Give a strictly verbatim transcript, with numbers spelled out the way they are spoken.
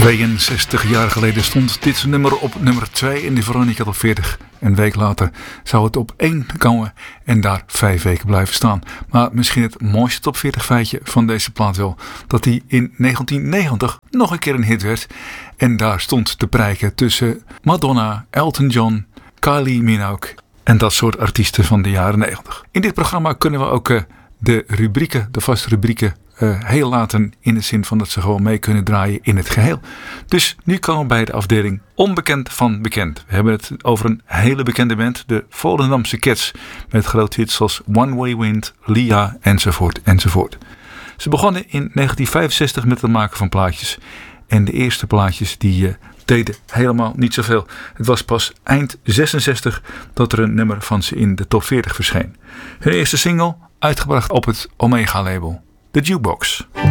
tweeënzestig jaar geleden stond dit nummer op nummer twee in de Veronica Top veertig. Een week later zou het op één komen en daar vijf weken blijven staan. Maar misschien het mooiste Top veertig feitje van deze plaat wel, dat hij in negentien negentig nog een keer een hit werd. En daar stond te prijken tussen Madonna, Elton John, Kylie Minogue en dat soort artiesten van de jaren negentig. In dit programma kunnen we ook uh, de rubrieken, de vaste rubrieken, Uh, heel laten in de zin van dat ze gewoon mee kunnen draaien in het geheel. Dus nu komen we bij de afdeling onbekend van bekend. We hebben het over een hele bekende band, de Volendamse Cats, met grote hits als One Way Wind, Lia enzovoort enzovoort. Ze begonnen in negentien vijfenzestig met het maken van plaatjes. En de eerste plaatjes die uh, deden helemaal niet zoveel. Het was pas eind zesenzestig dat er een nummer van ze in de top veertig verscheen. Hun eerste single uitgebracht op het Omega label. The Jukebox.